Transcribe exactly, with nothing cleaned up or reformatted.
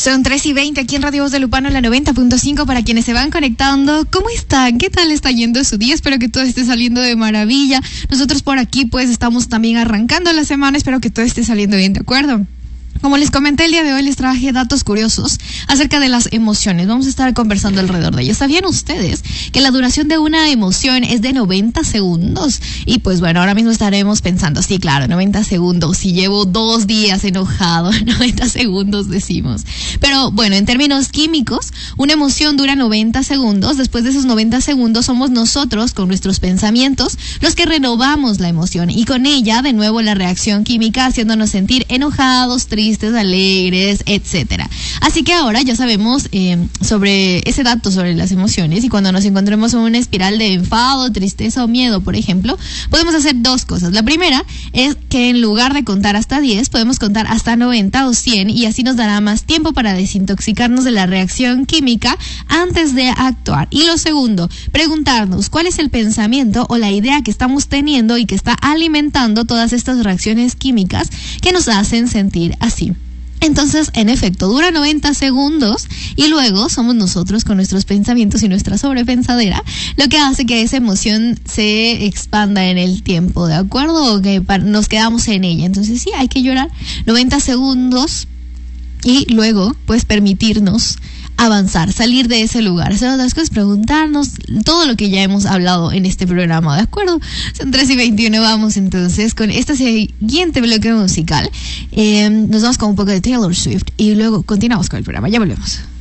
Son tres y veinte aquí en Radio Voz de Lupano, la noventa punto cinco, para quienes se van conectando. ¿Cómo están? ¿Qué tal está yendo su día? Espero que todo esté saliendo de maravilla. Nosotros por aquí pues estamos también arrancando la semana. Espero que todo esté saliendo bien, ¿de acuerdo? Como les comenté, el día de hoy les traje datos curiosos acerca de las emociones. Vamos a estar conversando alrededor de ellas. ¿Sabían ustedes que la duración de una emoción es de noventa segundos? Y pues bueno, ahora mismo estaremos pensando, sí, claro, noventa segundos. Si llevo dos días enojado, noventa segundos decimos. Pero bueno, en términos químicos, una emoción dura noventa segundos. Después de esos noventa segundos somos nosotros, con nuestros pensamientos, los que renovamos la emoción. Y con ella, de nuevo, la reacción química haciéndonos sentir enojados, tristes, alegres, etcétera. Así que ahora ya sabemos eh, sobre ese dato sobre las emociones, y cuando nos encontremos en una espiral de enfado, tristeza o miedo, por ejemplo, podemos hacer dos cosas. La primera es que en lugar de contar hasta diez, podemos contar hasta noventa o cien, y así nos dará más tiempo para desintoxicarnos de la reacción química antes de actuar. Y lo segundo, preguntarnos cuál es el pensamiento o la idea que estamos teniendo y que está alimentando todas estas reacciones químicas que nos hacen sentir así. Entonces, en efecto, dura noventa segundos y luego somos nosotros con nuestros pensamientos y nuestra sobrepensadera lo que hace que esa emoción se expanda en el tiempo, ¿de acuerdo? O que nos quedamos en ella. Entonces, sí, hay que llorar noventa segundos y luego, pues, permitirnos avanzar, salir de ese lugar, hacer otras cosas, preguntarnos todo lo que ya hemos hablado en este programa, ¿de acuerdo? Son tres y veintiuno, vamos entonces con este siguiente bloque musical. Eh, nos vamos con un poco de Taylor Swift y luego continuamos con el programa, ya volvemos.